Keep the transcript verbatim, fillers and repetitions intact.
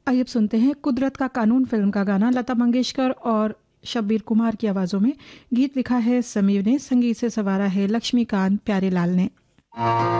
आइए अब सुनते हैं कुदरत का कानून फिल्म का गाना, लता मंगेशकर और शब्बीर कुमार की आवाज़ों में। गीत लिखा है समीर ने, संगीत से संवारा है लक्ष्मीकांत प्यारेलाल ने।